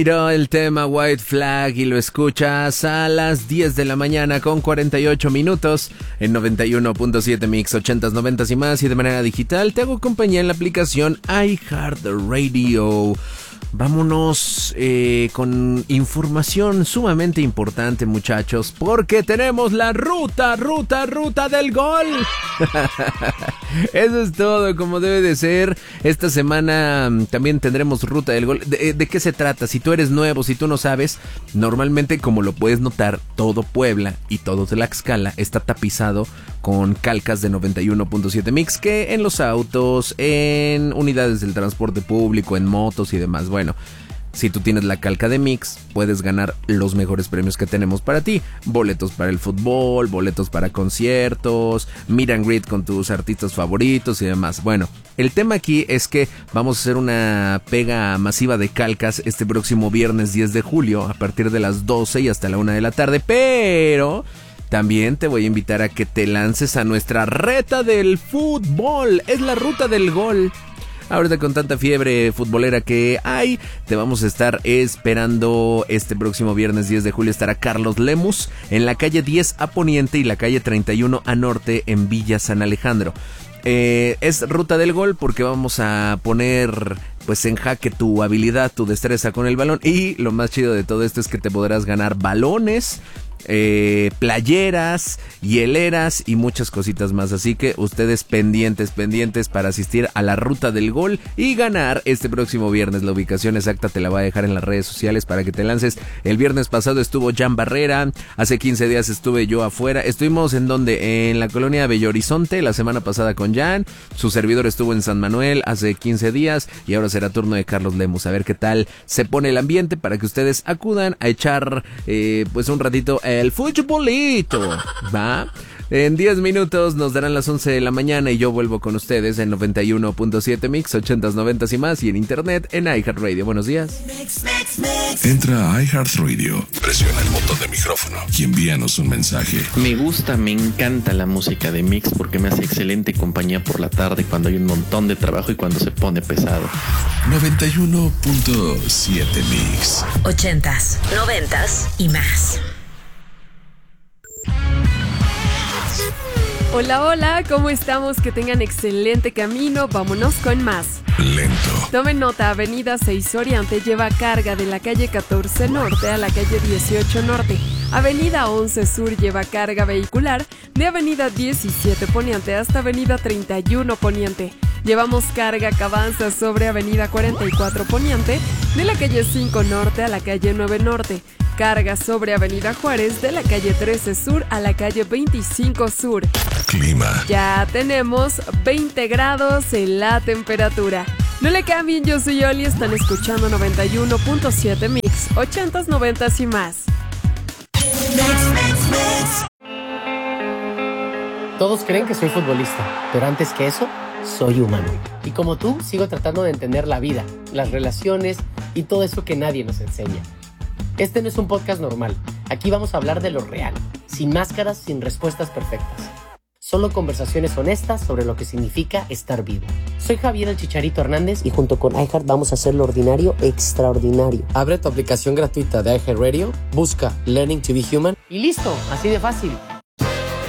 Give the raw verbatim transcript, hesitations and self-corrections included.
Mira el tema White Flag y lo escuchas a las diez de la mañana con cuarenta y ocho minutos en noventa y uno punto siete Mix, ochentas, noventas y más, y de manera digital te hago compañía en la aplicación iHeartRadio. Vámonos eh, con información sumamente importante, muchachos, porque tenemos la ruta, ruta, ruta del gol. Eso es todo, como debe de ser. Esta semana también tendremos ruta del gol. ¿De, de qué se trata? Si tú eres nuevo, si tú no sabes, normalmente, como lo puedes notar, todo Puebla y todo Tlaxcala está tapizado con calcas de noventa y uno punto siete Mix, que en los autos, en unidades del transporte público, en motos y demás. Bueno, si tú tienes la calca de Mix, puedes ganar los mejores premios que tenemos para ti. Boletos para el fútbol, boletos para conciertos, meet and greet con tus artistas favoritos y demás. Bueno, el tema aquí es que vamos a hacer una pega masiva de calcas este próximo viernes diez de julio a partir de las doce y hasta la una de la tarde, pero también te voy a invitar a que te lances a nuestra reta del fútbol. Es la ruta del gol. Ahorita con tanta fiebre futbolera que hay, te vamos a estar esperando este próximo viernes diez de julio. Estará Carlos Lemus en la calle diez a Poniente y la calle treinta y uno a Norte en Villa San Alejandro. Eh, es ruta del gol porque vamos a poner pues en jaque tu habilidad, tu destreza con el balón, y lo más chido de todo esto es que te podrás ganar balones, eh, playeras, hieleras y muchas cositas más. Así que ustedes pendientes, pendientes para asistir a la ruta del gol y ganar este próximo viernes. La ubicación exacta te la voy a dejar en las redes sociales para que te lances. El viernes pasado estuvo Jan Barrera, hace quince días estuve yo afuera. Estuvimos en donde, en la colonia Bello Horizonte, la semana pasada con Jan. Su servidor estuvo en San Manuel hace quince días y ahora será turno de Carlos Lemus. A ver qué tal se pone el ambiente para que ustedes acudan a echar eh, pues un ratito el futbolito, ¿va? En diez minutos nos darán las once de la mañana y yo vuelvo con ustedes en noventa y uno punto siete Mix, ochentas, noventas y más, y en internet en iHeartRadio. Buenos días. Mix, mix, mix. Entra a iHeartRadio, presiona el botón de micrófono y envíanos un mensaje. Me gusta, me encanta la música de Mix porque me hace excelente compañía por la tarde cuando hay un montón de trabajo y cuando se pone pesado. noventa y uno punto siete Mix. Ochentas, noventas y más. Hola, hola, ¿cómo estamos? Que tengan excelente camino, vámonos con más. Lento. Tomen nota, Avenida seis Oriente lleva carga de la calle catorce Norte a la calle dieciocho Norte. Avenida once Sur lleva carga vehicular de Avenida diecisiete Poniente hasta Avenida treinta y uno Poniente. Llevamos carga que avanza sobre Avenida cuarenta y cuatro Poniente de la calle cinco Norte a la calle nueve Norte. Carga sobre Avenida Juárez de la calle trece Sur a la calle veinticinco Sur. Clima. Ya tenemos veinte grados en la temperatura. No le cambien, yo soy Oli, están escuchando noventa y uno punto siete Mix, ochentas, noventas y más. Mix, mix, mix. Todos creen que soy futbolista, pero antes que eso, soy humano. Y como tú, sigo tratando de entender la vida, las relaciones y todo eso que nadie nos enseña. Este no es un podcast normal. Aquí vamos a hablar de lo real, sin máscaras, sin respuestas perfectas. Solo conversaciones honestas sobre lo que significa estar vivo. Soy Javier el Chicharito Hernández y junto con iHeart vamos a hacer lo ordinario extraordinario. Abre tu aplicación gratuita de iHeartRadio, busca Learning to be Human y listo, así de fácil.